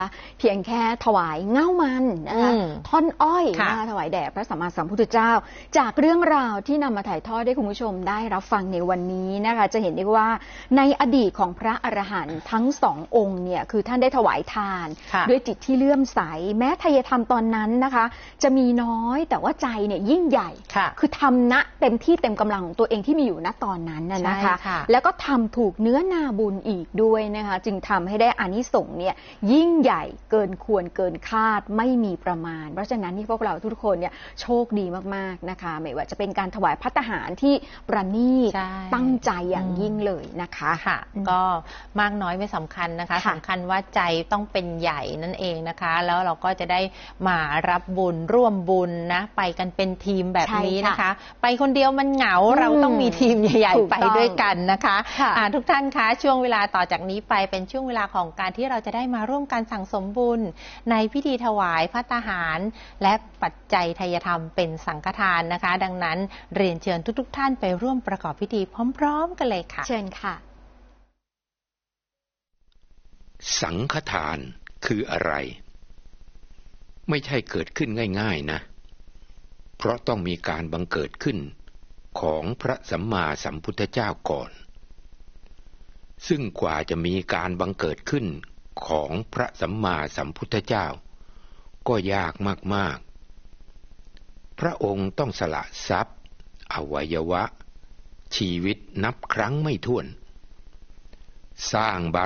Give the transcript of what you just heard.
เพียงแค่ถวายเง่ามันนะคะท่อนอ้อยนะคะถวายแด่พระสัมมาสัมพุทธเจ้าจากเรื่องราวที่นำมาถ่ายทอดให้คุณผู้ชมได้รับฟังในวันนี้นะคะจะเห็นได้ว่าในอดีตของพระอรหันต์ทั้งสององค์เนี่ยคือท่านได้ถวายทานด้วยจิตที่เลื่อมใสแม้ทายธรรมตอนนั้นนะคะจะมีน้อยแต่ว่าใจเนี่ยยิ่งใหญ่คือทำณเต็มที่เต็มกำลังของตัวเองที่มีอยู่ณตอนนั้นนะคะแล้วก็ทำถูกเนื้อนาบุญอีกด้วยนะคะจึงทำให้ได้อานิสงส์เนี่ยยิ่งใหญ่เกินควรเกินคาดไม่มีประมาณเพราะฉะนั้นที่พวกเราทุกคนเนี่ยโชคดีมากๆนะคะไม่ว่าจะเป็นการถวายภัตตาหารที่ประณีตตั้งใจอย่างยิ่งเลยนะคะก็มากน้อยไม่สำคัญนะคะสำคัญว่าใจต้องเป็นใหญ่นั่นเองนะคะแล้วเราก็จะได้มารับบุญร่วมบุญนะไปกันเป็นทีมแบบนี้นะคะไปคนเดียวมันเหงาเราต้องมีทีมใหญ่ๆไปด้วยกันนะคะทุกท่านคะช่วงเวลาต่อจากนี้ไปเป็นช่วงเวลาของการที่เราจะได้มาร่วมกันสั่งสมบุญในพิธีถวายภัตตาหารและปัจจัยไทยธรรมเป็นสังฆทานนะคะดังนั้นเรียนเชิญทุกท่านไปร่วมประกอบพิธีพร้อมๆกันเลยค่ะเชิญค่ะสังฆทานคืออะไรไม่ใช่เกิดขึ้นง่ายๆนะเพราะต้องมีการบังเกิดขึ้นของพระสัมมาสัมพุทธเจ้าก่อนซึ่งกว่าจะมีการบังเกิดขึ้นของพระสัมมาสัมพุทธเจ้าก็ยากมากๆพระองค์ต้องสละทรัพย์อวัยวะชีวิตนับครั้งไม่ถ้วนสร้างบา